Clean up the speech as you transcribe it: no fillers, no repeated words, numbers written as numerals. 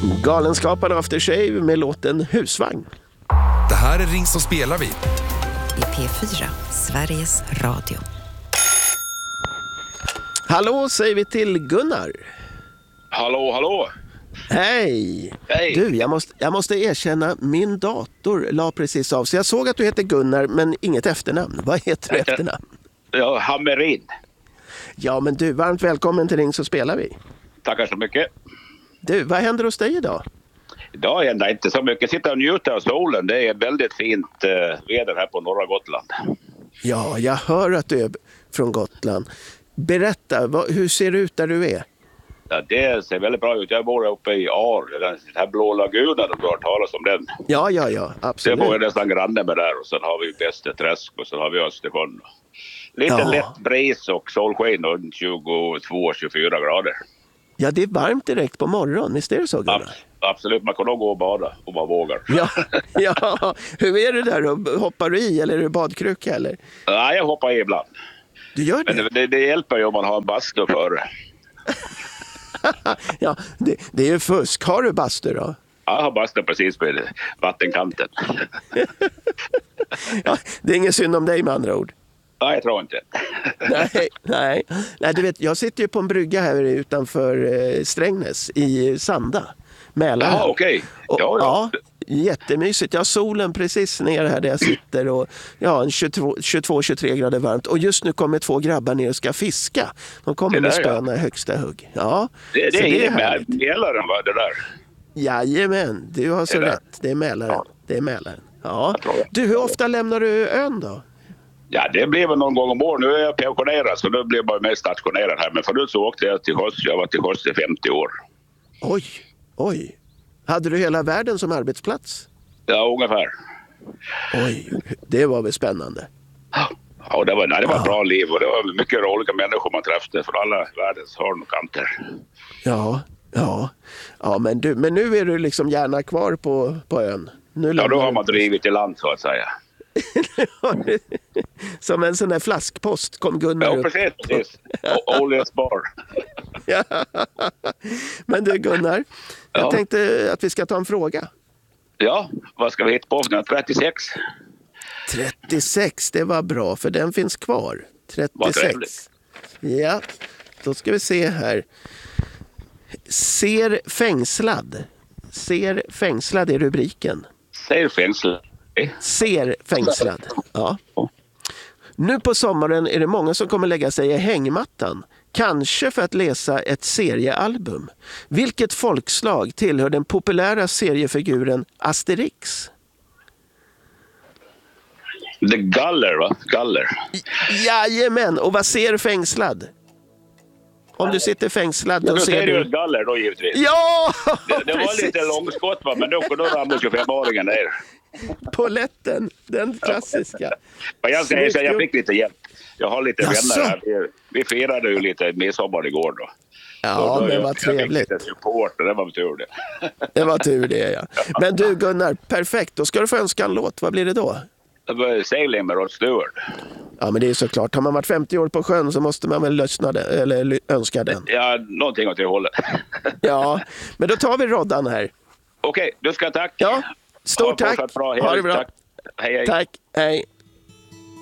Galenskaparna After Shave med låten Husvagn. Det här är Ring så spelar vi. I P4, Sveriges Radio. Hallå säger vi till Gunnar. Hallå, hallå. Hej. Hej. Du, jag måste erkänna, min dator la precis av. Så jag såg att du heter Gunnar men inget efternamn. Vad heter du efternamn? Ja, Hammerin. Ja, men du, varmt välkommen till Ring så spelar vi. Tackar så mycket. Du, vad händer hos dig idag? Idag händer inte så mycket. Sitta och njuta av solen. Det är väldigt fint väder här på norra Gotland. Ja, jag hör att du är från Gotland. Berätta, hur ser det ut där du är? Ja, det ser väldigt bra ut. Jag bor uppe i Ar, den här blå lagunen, om du har talat om den. Ja, absolut. Det bor jag nästan granne med där, och sen har vi Bästeträsk och sen har vi Östersjön. Lite lätt bris och solsken och 22-24 grader. Ja, det är varmt direkt på morgonen, visst är det så, Gunnar? Absolut, man kan nog gå och bada om man vågar. Ja. Hur är det där? Hoppar du i eller är det badkruka eller? Nej, jag hoppar i ibland. Du gör det? Men det hjälper ju om man har en bastu före. Ja, det är ju fusk. Har du bastu då? Jag har bastu precis vid vattenkanten. Ja, det är ingen synd om dig med andra ord. Nej, jag tror inte. Nej, du vet, jag sitter ju på en brygga här utanför Strängnäs i Sanda, Mälaren. Ja, okej. Ja. Jättemysigt. Jag har solen precis ner här där jag sitter och en 22-23 grader varmt. Och just nu kommer 2 grabbar ner och ska fiska. De kommer med spöna i högsta hugg. Ja, det är Mälaren, va, det där? Jajamän, du har så rätt. Det är Mälaren. Ja. Det är Mälaren. Ja. Du, hur ofta lämnar du ön då? Ja, det blir väl någon gång om år. Nu är jag pensionerad så nu blir jag bara mer stationerad här. Men förut så åkte jag till sjöss. Jag var till sjöss i 50 år. Oj. Hade du hela världen som arbetsplats? Ja, ungefär. Oj, det var väl spännande. Ja, det var ett bra liv och det var mycket roliga människor man träffade från alla världens hörn och kanter. Ja, men nu är du liksom gärna kvar på ön. Då har man drivit i land så att säga. Som en sån där flaskpost kom Gunnar upp. Ja, precis. Ålighets bar. Ja. Men du Gunnar, jag tänkte att vi ska ta en fråga. Ja, vad ska vi hitta på? 36. 36, det var bra för den finns kvar. 36. Ja, då ska vi se här. Ser fängslad är rubriken. Ser fängslad. Ja. Nu på sommaren är det många som kommer lägga sig i hängmattan. Kanske för att läsa ett seriealbum. Vilket folkslag tillhör den populära seriefiguren Asterix? Det är galler, va? Galler. Jajamän, och vad ser fängslad? Om du sitter fängslad då ser du... ett galler då givetvis. Ja! Det var lite långskott, va? Men då ramlade 25-åringen ner. Poletten, den klassiska. Jag fick lite hjälp. Jag har lite vänner här. Vi firade ju lite midsommar igår då. Ja, det var trevligt. Jag fick lite support och det var tur det. Det var tur det, ja. Men du Gunnar, perfekt. Då ska du få önska en låt. Vad blir det då? Sailing med Rod Stewart. Ja, men det är såklart. Har man varit 50 år på sjön så måste man väl önska den. Ja, någonting åt det hållet. Ja, men då tar vi Roddan här. Okej, du ska tack. Ja, stort tack. Ha det bra. Ha det bra. Tack. Hej. Tack, hej.